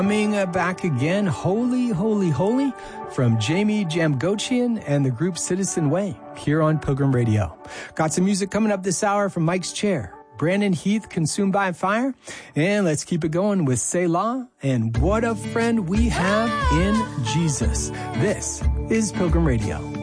Coming back again, Holy, Holy, Holy, from Jamie Jamgochian and the group Citizen Way here on Pilgrim Radio. Got some music coming up this hour from Mike's Chair, Brandon Heath, Consumed by Fire, and let's keep it going with Selah and What a Friend We Have in Jesus. This is Pilgrim Radio.